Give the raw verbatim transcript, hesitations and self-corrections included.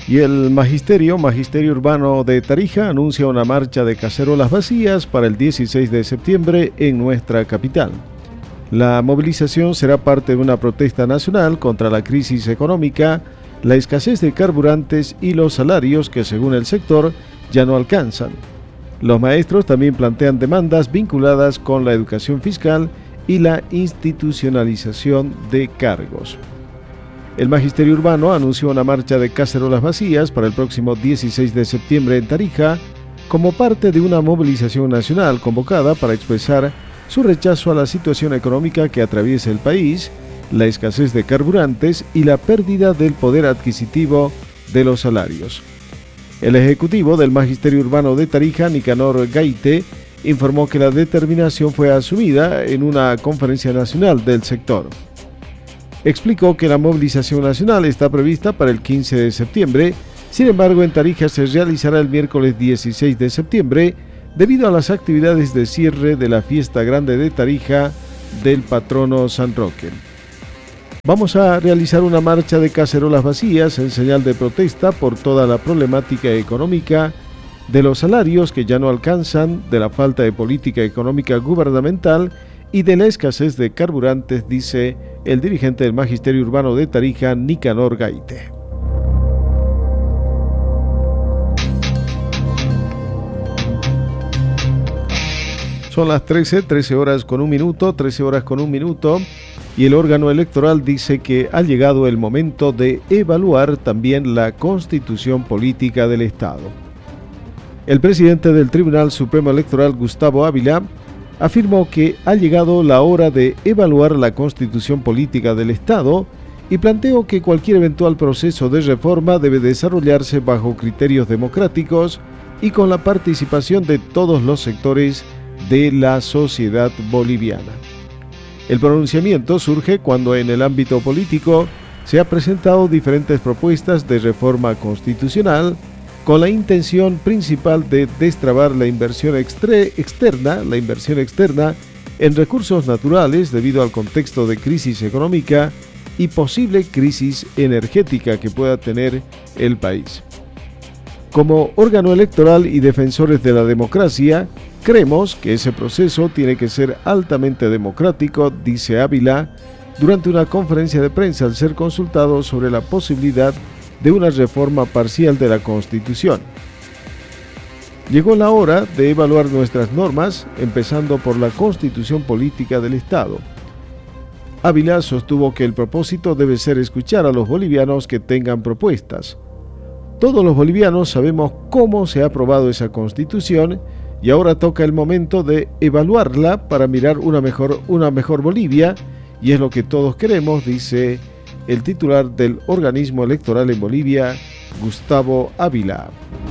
Y el Magisterio, Magisterio Urbano de Tarija, anuncia una marcha de cacerolas vacías para el dieciséis de septiembre en nuestra capital. La movilización será parte de una protesta nacional contra la crisis económica, la escasez de carburantes y los salarios que, según el sector, ya no alcanzan. Los maestros también plantean demandas vinculadas con la educación fiscal y la institucionalización de cargos. El Magisterio Urbano anunció una marcha de cacerolas vacías para el próximo dieciséis de septiembre en Tarija, como parte de una movilización nacional convocada para expresar su rechazo a la situación económica que atraviesa el país, la escasez de carburantes y la pérdida del poder adquisitivo de los salarios. El ejecutivo del Magisterio Urbano de Tarija, Nicanor Gaite, informó que la determinación fue asumida en una conferencia nacional del sector. Explicó que la movilización nacional está prevista para el quince de septiembre, sin embargo en Tarija se realizará el miércoles dieciséis de septiembre debido a las actividades de cierre de la fiesta grande de Tarija del patrono San Roque. Vamos a realizar una marcha de cacerolas vacías en señal de protesta por toda la problemática económica, de los salarios que ya no alcanzan, de la falta de política económica gubernamental y de la escasez de carburantes, dice el dirigente del Magisterio Urbano de Tarija, Nicanor Gaite. Son las trece, trece horas con un minuto, trece horas con un minuto, y el órgano electoral dice que ha llegado el momento de evaluar también la Constitución Política del Estado. El presidente del Tribunal Supremo Electoral, Gustavo Ávila, afirmó que ha llegado la hora de evaluar la Constitución Política del Estado y planteó que cualquier eventual proceso de reforma debe desarrollarse bajo criterios democráticos y con la participación de todos los sectores de la sociedad boliviana. El pronunciamiento surge cuando en el ámbito político se han presentado diferentes propuestas de reforma constitucional con la intención principal de destrabar la inversión extre- externa, la inversión externa en recursos naturales debido al contexto de crisis económica y posible crisis energética que pueda tener el país. Como órgano electoral y defensores de la democracia, creemos que ese proceso tiene que ser altamente democrático, dice Ávila, durante una conferencia de prensa al ser consultado sobre la posibilidad de una reforma parcial de la Constitución. Llegó la hora de evaluar nuestras normas, empezando por la Constitución Política del Estado. Ávila sostuvo que el propósito debe ser escuchar a los bolivianos que tengan propuestas. Todos los bolivianos sabemos cómo se ha aprobado esa Constitución y ahora toca el momento de evaluarla para mirar una mejor, una mejor Bolivia, y es lo que todos queremos, dice el titular del organismo electoral en Bolivia, Gustavo Ávila.